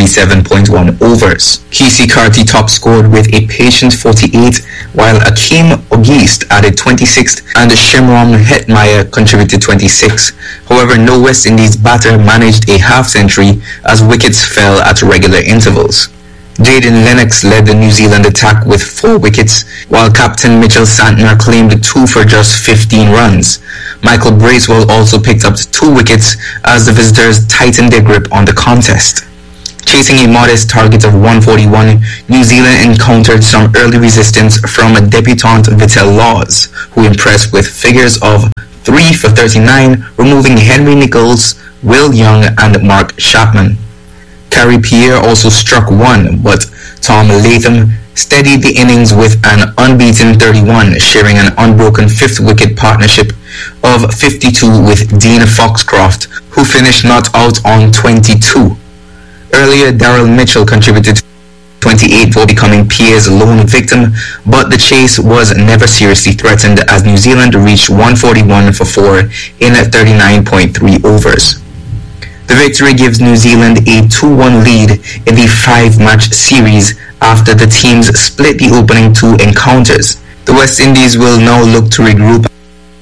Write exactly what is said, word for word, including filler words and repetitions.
thirty-seven point one overs. Kesey Carty top scored with a patient forty-eight, while Akeem Ogiste added twenty-six and Shimron Hetmyer contributed twenty-six. However, no West Indies batter managed a half-century as wickets fell at regular intervals. Jayden Lennox led the New Zealand attack with four wickets, while captain Mitchell Santner claimed two for just fifteen runs. Michael Bracewell also picked up two wickets as the visitors tightened their grip on the contest. Chasing a modest target of one forty-one, New Zealand encountered some early resistance from debutant Vitel Laws, who impressed with figures of three for thirty-nine, removing Henry Nicholls, Will Young and Mark Chapman. Gary Pierre also struck one, but Tom Latham steadied the innings with an unbeaten thirty-one, sharing an unbroken fifth wicket partnership of fifty-two with Dean Foxcroft, who finished not out on twenty-two. Earlier, Daryl Mitchell contributed twenty-eight for becoming Pierre's lone victim, but the chase was never seriously threatened as New Zealand reached one forty-one for four in thirty-nine point three overs. The victory gives New Zealand a two one lead in the five-match series after the teams split the opening two encounters. The West Indies will now look to regroup